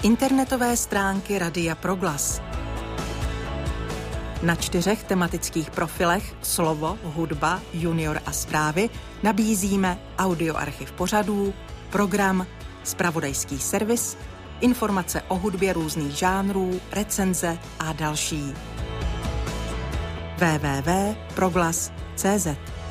Internetové stránky Radia Proglas. Na 4 tematických profilech Slovo, hudba, junior a zprávy nabízíme audioarchiv pořadů, program, zpravodajský servis, informace o hudbě různých žánrů, recenze a další. www.proglas.cz